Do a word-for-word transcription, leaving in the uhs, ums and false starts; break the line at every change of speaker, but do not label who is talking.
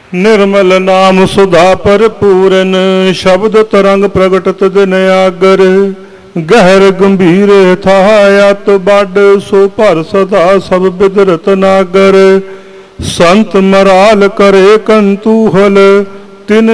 निर्मल नाम सुधा पर पूरन, शब्द तरंग प्रगटत दिन आगर। गहर गंभीर था अत बड, सो भर सदा सब बिदरत नागर। संत मराल करे कंतूहल, तिन